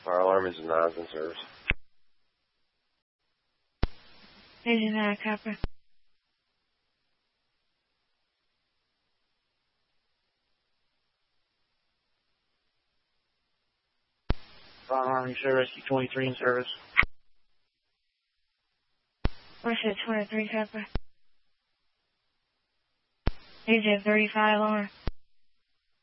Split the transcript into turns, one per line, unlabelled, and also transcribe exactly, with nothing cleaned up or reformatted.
Fire alarm is not in service.
Agent nine, copy.
Fire alarm, Sure Rescue twenty-three in service.
Rescue twenty-three, copy. Agent thirty-five alarm.